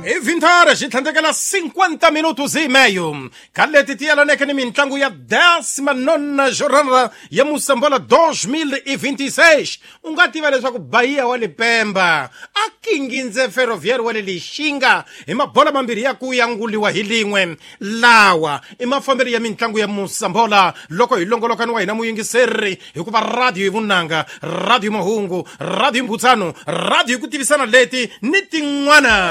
Vintara xithandekela 50 minutos e meio. Kaleti tiela neke ni mitlangu ya 19ª jornada ya Mosambola 2026. Ungativa leswaku Bahia wa Lipemba akinginze Ferroviário wa Lixinga mabola mambiri ya kuyanguliwa hilin'we lawa mafamberi ya mitlangu ya Mosambola loko hilongolokaniwa hina muyingiseri hikuva radio Vunanga, radio Mahungu, radio Mbutsano, radio kutivisana leti ni tin'wana.